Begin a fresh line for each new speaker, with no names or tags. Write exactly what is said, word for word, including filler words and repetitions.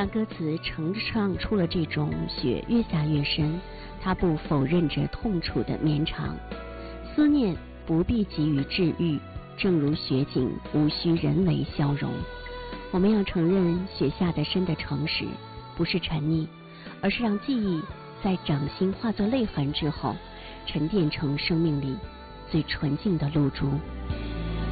当歌词呈唱出了这种雪越下越深，它不否认着痛楚的绵长。思念不必急于治愈，正如雪景无需人为消融。我们要承认雪下得深的诚实，不是沉溺，而是让记忆在掌心化作泪痕之后，沉淀成生命里最纯净的露珠。